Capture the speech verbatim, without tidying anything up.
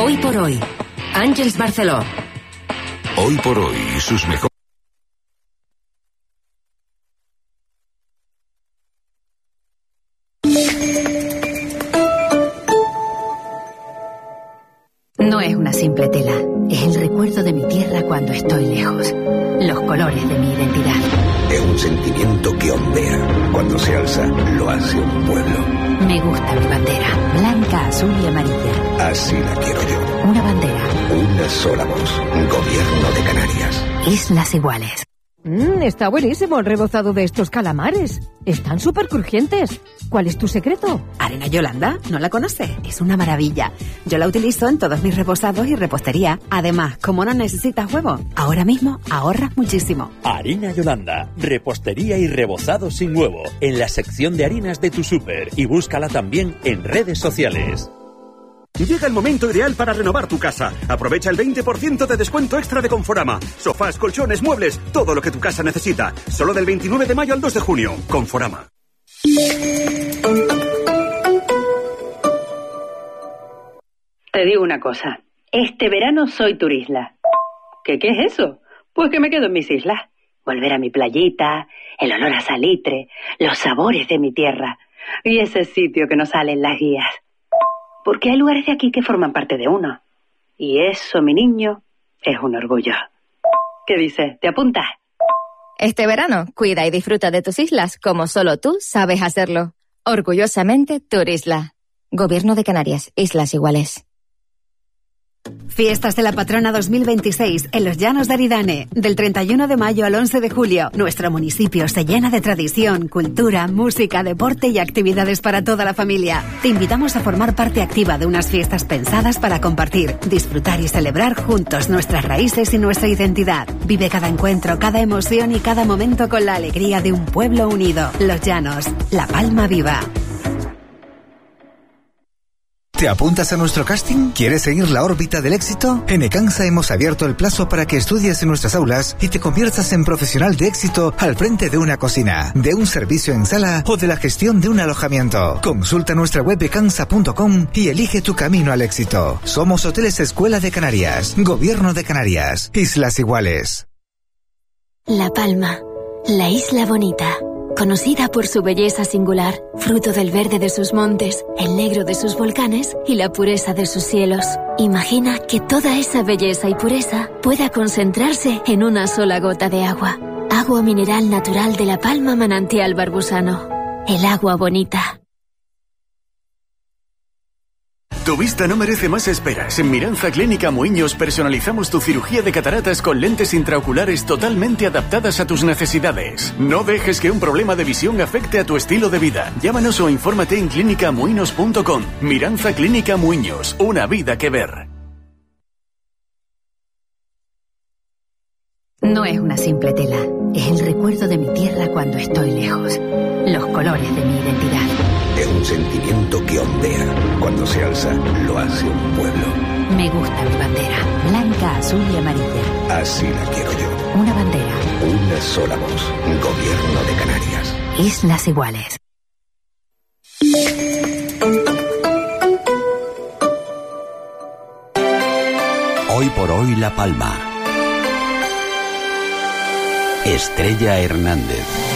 Hoy por hoy, Àngels Barceló. Hoy por hoy, sus mejores... No es una simple tela, es el recuerdo de mi tierra cuando estoy lejos. Los colores de mi identidad. Es un sentimiento que ondea. Cuando se alza, lo hace un pueblo. Me gusta mi bandera, blanca, azul y amarilla. Así la quiero yo. Una bandera. Una sola voz. Gobierno de Canarias. Islas Iguales. Mmm, está buenísimo el rebozado de estos calamares. Están súper crujientes. ¿Cuál es tu secreto? Arena Yolanda, ¿no la conoce? Es una maravilla. Yo la utilizo en todos mis reposados y repostería. Además, como no necesitas huevo, ahora mismo ahorras muchísimo. Harina Yolanda, repostería y rebozado sin huevo, en la sección de harinas de tu súper, y búscala también en redes sociales. Llega el momento ideal para renovar tu casa. Aprovecha el veinte por ciento de descuento extra de Conforama. Sofás, colchones, muebles, todo lo que tu casa necesita. Solo del veintinueve de mayo al dos de junio. Conforama. Te digo una cosa. Este verano soy turisla. ¿Qué, qué es eso? Pues que me quedo en mis islas. Volver a mi playita, el olor a salitre, los sabores de mi tierra. Y ese sitio que no sale en las guías. Porque hay lugares de aquí que forman parte de uno. Y eso, mi niño, es un orgullo. ¿Qué dices? ¿Te apuntas? Este verano, cuida y disfruta de tus islas como solo tú sabes hacerlo. Orgullosamente, Turisla. Gobierno de Canarias, Islas Iguales. Fiestas de la Patrona dos mil veintiséis en los Llanos de Aridane, del treinta y uno de mayo al once de julio. Nuestro municipio se llena de tradición, cultura, música, deporte y actividades para toda la familia. Te invitamos a formar parte activa de unas fiestas pensadas para compartir, disfrutar y celebrar juntos nuestras raíces y nuestra identidad. Vive cada encuentro, cada emoción y cada momento con la alegría de un pueblo unido. Los Llanos, La Palma viva. ¿Te apuntas a nuestro casting? ¿Quieres seguir la órbita del éxito? En Ecansa hemos abierto el plazo para que estudies en nuestras aulas y te conviertas en profesional de éxito al frente de una cocina, de un servicio en sala o de la gestión de un alojamiento. Consulta nuestra web ecansa punto com y elige tu camino al éxito. Somos Hoteles Escuela de Canarias, Gobierno de Canarias, Islas Iguales. La Palma, la isla bonita. Conocida por su belleza singular, fruto del verde de sus montes, el negro de sus volcanes y la pureza de sus cielos. Imagina que toda esa belleza y pureza pueda concentrarse en una sola gota de agua. Agua mineral natural de La Palma Manantial Barbusano. El agua bonita. Tu vista no merece más esperas. En Miranza Clínica Muiños personalizamos tu cirugía de cataratas con lentes intraoculares totalmente adaptadas a tus necesidades. No dejes que un problema de visión afecte a tu estilo de vida. Llámanos o infórmate en clínica muinos punto com. Miranza Clínica Muiños, una vida que ver. No es una simple tela, es el recuerdo de mi tierra cuando estoy lejos. Los colores de mi identidad. Es un sentimiento que ondea. Cuando se alza, lo hace un pueblo. Me gusta mi bandera, blanca, azul y amarilla. Así la quiero yo. Una bandera. Una sola voz. Gobierno de Canarias. Islas Iguales. Hoy por hoy La Palma. Estrella Hernández.